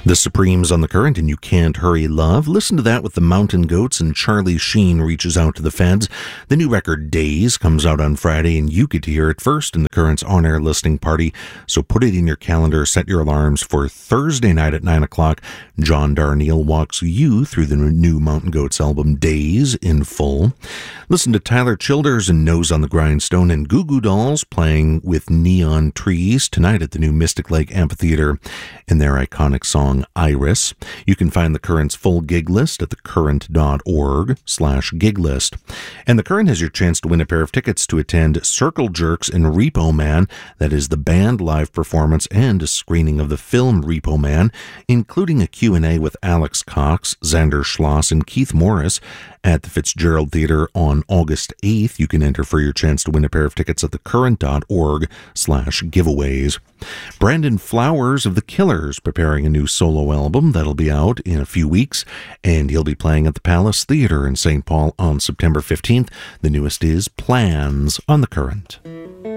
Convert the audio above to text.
The Supremes on the Current and You Can't Hurry Love. Listen to that with the Mountain Goats and Charlie Sheen Reaches Out to the Feds. The new record Days comes out on Friday and you get to hear it first in the Current's on-air listening party. So put it in your calendar, set your alarms for Thursday night at 9 o'clock. John Darnielle walks you through the new Mountain Goats album Days in full. Listen to Tyler Childers and Nose on the Grindstone and Goo Goo Dolls playing with Neon Trees tonight at the new Mystic Lake Amphitheater in their iconic song Iris. You can find the Current's full gig list at thecurrent.org/gig list. And the Current has your chance to win a pair of tickets to attend Circle Jerks and Repo Man. That is the band live performance and a screening of the film Repo Man, including a Q&A with Alex Cox, Xander Schloss, and Keith Morris at the Fitzgerald Theater on August 8th. You can enter for your chance to win a pair of tickets at thecurrent.org/giveaways. Brandon Flowers of The Killers preparing a new solo album that'll be out in a few weeks, and he'll be playing at the Palace Theater in St. Paul on September 15th. The newest is Plans on the Current.